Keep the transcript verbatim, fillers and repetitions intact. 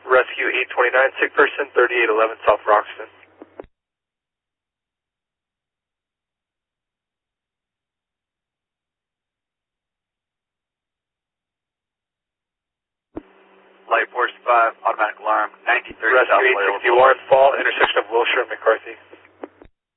Rescue eight twenty-nine, sick person, thirty-eight eleven South Roxton. Light Force five, automatic alarm, nineteen thirty South Rescue eight sixty-one, fall, intersection of Wilshire and McCarthy.